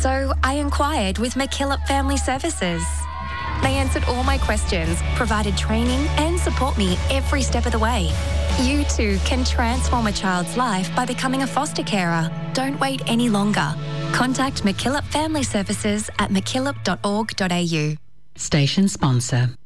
So I inquired with McKillop Family Services. They answered all my questions, provided training and support me every step of the way. You too can transform a child's life by becoming a foster carer. Don't wait any longer. Contact McKillop Family Services at mckillop.org.au. Station sponsor.